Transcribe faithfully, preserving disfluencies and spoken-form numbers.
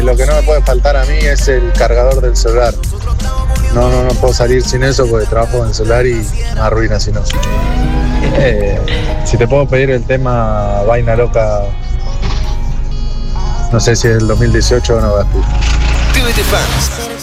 Lo que no me puede faltar a mí es el cargador del celular. No, no, no puedo salir sin eso porque trabajo en el celular y me arruina si no. Eh, si te puedo pedir el tema Vaina Loca, no sé si es el dos mil dieciocho o no, Gaspi. T V T Fans.